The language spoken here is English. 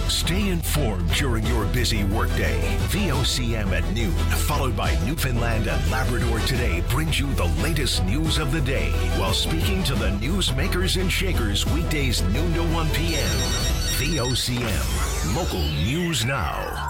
Stay informed during your busy workday. VOCM at noon, followed by Newfoundland and Labrador Today, brings you the latest news of the day while speaking to the newsmakers and shakers weekdays noon to 1 p.m. VOCM, local news now.